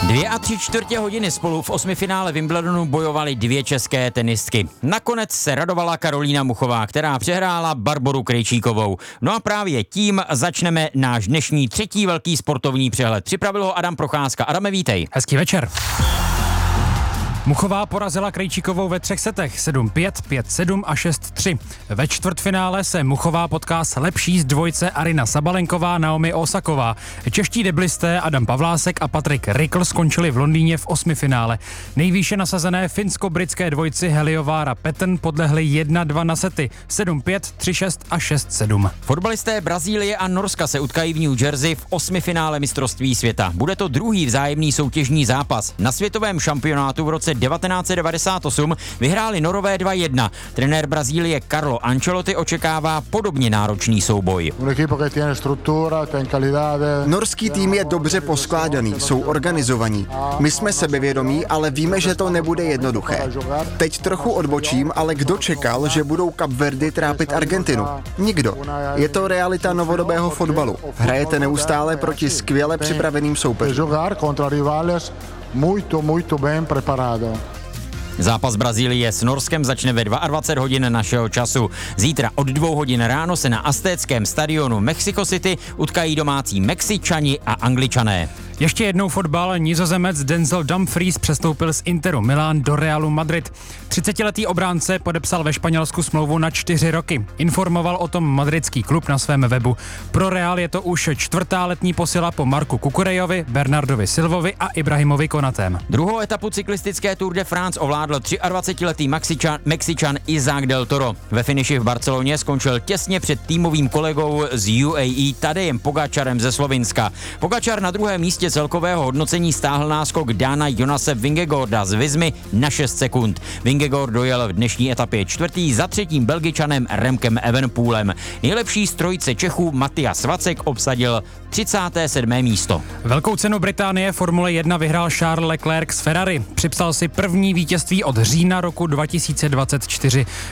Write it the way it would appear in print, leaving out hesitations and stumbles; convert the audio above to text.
2,75 hodiny spolu v osmifinále Wimbledonu bojovaly dvě české tenistky. Nakonec se radovala Karolína Muchová, která přehrála Barboru Krejčíkovou. No a právě tím začneme náš dnešní třetí velký sportovní přehled. Připravil ho Adam Procházka. Adame, vítej. Hezký večer. Muchová porazila Krejčíkovou ve 3 setech 7-5, 5-7 a 6-3. Ve čtvrtfinále se Muchová potká s lepší z dvojce Aryna Sabalenková, Naomi Osaková. Čeští deblisté Adam Pavlásek a Patrik Rikl skončili v Londýně v osmifinále. Nejvýše nasazené finsko-britské dvojci Heliovara Patten podlehli 1-2 na sety 7-5, 3-6 a 6-7. Fotbalisté Brazílie a Norska se utkají v New Jersey v osmifinále mistrovství světa. Bude to druhý vzájemný soutěžní zápas. Na světovém šampionátu v roce 1998 vyhráli Norové 2-1. Trenér Brazílie Carlo Ancelotti očekává podobně náročný souboj. Norský tým je dobře poskládaný, jsou organizovaní. My jsme sebevědomí, ale víme, že to nebude jednoduché. Teď trochu odbočím, ale kdo čekal, že budou Kapverdy trápit Argentinu? Nikdo. Je to realita novodobého fotbalu. Hrajete neustále proti skvěle připraveným soupeřům. Muito bem preparado. Zápas Brazílie s Norskem začne ve 22 hodin našeho času. Zítra od 2 hodin ráno se na aztéckém stadionu Mexico City utkají domácí Mexičani a Angličané. Ještě jednou fotbal. Nizozemec Denzel Dumfries přestoupil z Interu Milán do Realu Madrid. 30letý obránce podepsal ve Španělsku smlouvu na 4 roky. Informoval o tom madridský klub na svém webu. Pro Real je to už 4. letní posila po Marku Kukurejovi, Bernardovi Silvovi a Ibrahimovi Konatém. Druhou etapu cyklistické Tour de France ovládl 23letý Mexičan Isaac del Toro. Ve finiši v Barceloně skončil těsně před týmovým kolegou z UAE Tadejem Pogačarem ze Slovinska. Pogačar na druhém místě celkového hodnocení stáhl náskok Dana Jonase Vingegaarda z Vizmy na 6 sekund. Vingegaard dojel v dnešní etapě čtvrtý za třetím Belgičanem Remkem Evenepoelem. Nejlepší z trojice Čechů Matyas Vacek obsadil 37. místo. Velkou cenu Británie Formule 1 vyhrál Charles Leclerc z Ferrari. Připsal si první vítězství od října roku 2024.